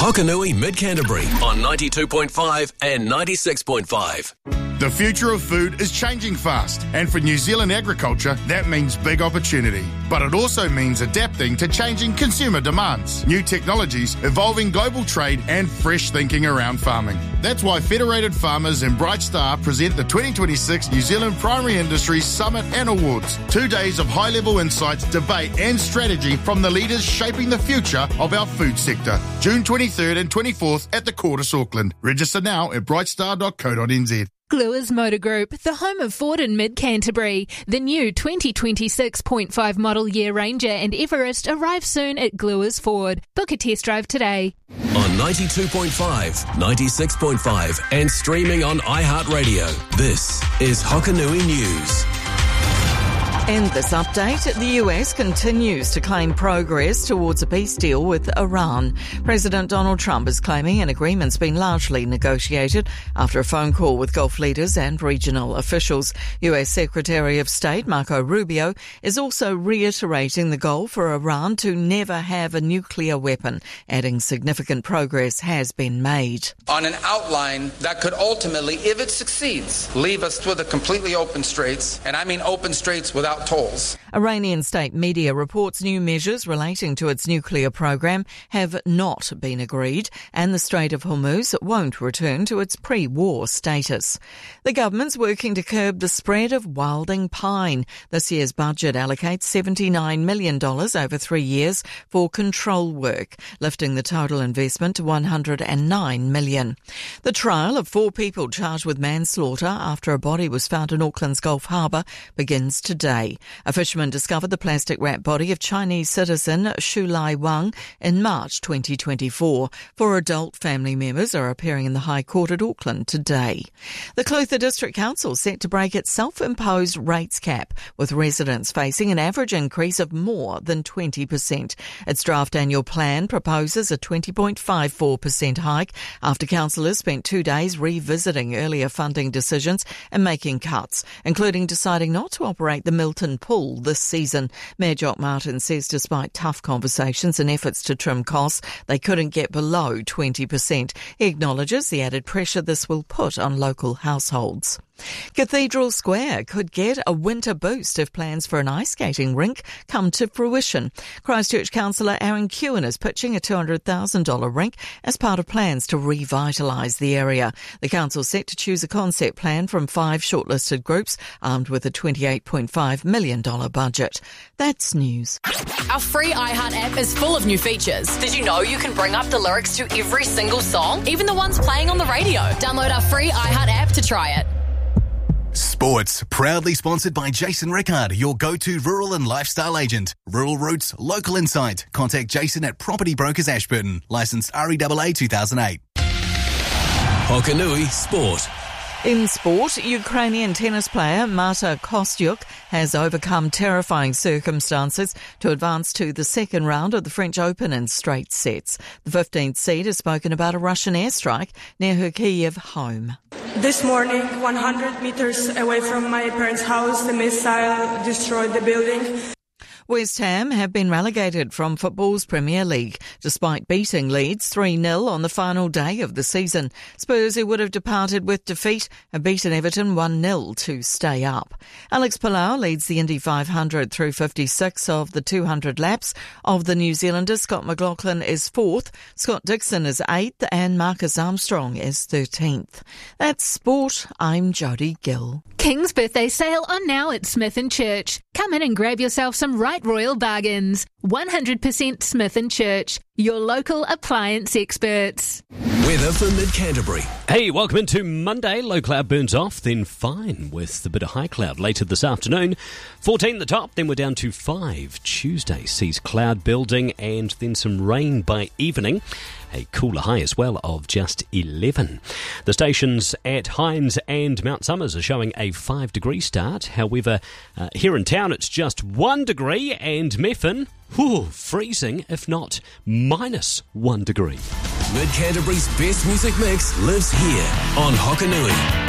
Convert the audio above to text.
Hokanui Mid-Canterbury on 92.5 and 96.5. The future of food is changing fast, and for New Zealand agriculture, that means big opportunity. But it also means adapting to changing consumer demands, new technologies, evolving global trade, and fresh thinking around farming. That's why Federated Farmers and Bright Star present the 2026 New Zealand Primary Industries Summit and Awards. 2 days of high-level insights, debate, and strategy from the leaders shaping the future of our food sector. June 23rd and 24th at the Quartus, Auckland. Register now at brightstar.co.nz. Gluers Motor Group, the home of Ford in Mid-Canterbury. The new 2026.5 model year Ranger and Everest arrive soon at Gluers Ford. Book a test drive today. On 92.5, 96.5 and streaming on iHeartRadio. This is Hokanui News. In this update, the US continues to claim progress towards a peace deal with Iran. President Donald Trump is claiming an agreement's been largely negotiated after a phone call with Gulf leaders and regional officials. US Secretary of State Marco Rubio is also reiterating the goal for Iran to never have a nuclear weapon, adding significant progress has been made. On an outline that could ultimately, if it succeeds, leave us with a completely open straits, and I mean open straits without tolls. Iranian state media reports new measures relating to its nuclear program have not been agreed, and the Strait of Hormuz won't return to its pre-war status. The government's working to curb the spread of wilding pine. This year's budget allocates $79 million over 3 years for control work, lifting the total investment to $109 million. The trial of 4 people charged with manslaughter after a body was found in Auckland's Gulf Harbour begins today. A fisherman discovered the plastic-wrapped body of Chinese citizen Shu Lai Wang in March 2024. 4 adult family members are appearing in the High Court at Auckland today. The Clutha District Council set to break its self-imposed rates cap, with residents facing an average increase of more than 20%. Its draft annual plan proposes a 20.54% hike after councillors spent 2 days revisiting earlier funding decisions and making cuts, including deciding not to operate the Milton Pool this season. Mayor Jock Martin says despite tough conversations and efforts to trim costs, they couldn't get below 20%. He acknowledges the added pressure this will put on local households. Cathedral Square could get a winter boost if plans for an ice skating rink come to fruition. Christchurch councillor Aaron Kewen is pitching a $200,000 rink as part of plans to revitalise the area. The council's set to choose a concept plan from 5 shortlisted groups armed with a $28.5 million budget. That's news. Our free iHeart app is full of new features. Did you know you can bring up the lyrics to every single song, even the ones playing on the radio? Download our free iHeart app to try it. Sports, proudly sponsored by Jason Rickard, your go-to rural and lifestyle agent. Rural Roots, local insight. Contact Jason at Property Brokers Ashburton. Licensed REAA 2008. Hokanui Sport. In sport, Ukrainian tennis player Marta Kostyuk has overcome terrifying circumstances to advance to the second round of the French Open in straight sets. The 15th seed has spoken about a Russian airstrike near her Kyiv home. This morning, 100 meters away from my parents' house, the missile destroyed the building. West Ham have been relegated from football's Premier League, despite beating Leeds 3-0 on the final day of the season. Spurs, who would have departed with defeat, have beaten Everton 1-0 to stay up. Alex Palau leads the Indy 500 through 56 of the 200 laps. Of the New Zealanders, Scott McLaughlin is 4th, Scott Dixon is 8th, and Marcus Armstrong is 13th. That's sport. I'm Jodie Gill. King's birthday sale on now at Smith & Church. Come in and grab yourself some right royal bargains. 100% Smith & Church, your local appliance experts. Weather for Mid-Canterbury. Hey, welcome into Monday. Low cloud burns off, then fine with a bit of high cloud later this afternoon. 14 the top, then we're down to 5. Tuesday sees cloud building and then some rain by evening. A cooler high as well of just 11. The stations at Hinds and Mount Somers are showing a 5-degree start. However, here in town it's just 1 degree, and Methven, freezing, if not -1 degree. Mid-Canterbury's best music mix lives here on Hokanui.